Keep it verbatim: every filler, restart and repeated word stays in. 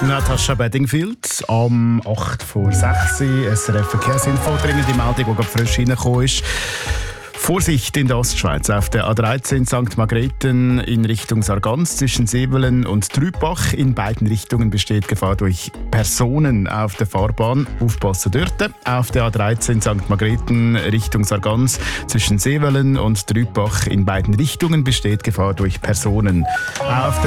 Natascha Bedingfield am acht vor sechs. S R F Verkehrsinfo, dringende Meldung, die gerade frisch reingekommen ist. Vorsicht in der Ostschweiz. Auf der A dreizehn Sankt Margrethen in Richtung Sargans zwischen Sevelen und Trübach. In beiden Richtungen besteht Gefahr durch Personen auf der Fahrbahn. Aufpassen dort. Auf der A dreizehn Sankt Margrethen Richtung Sargans zwischen Sevelen und Trübach. In beiden Richtungen besteht Gefahr durch Personen. Auf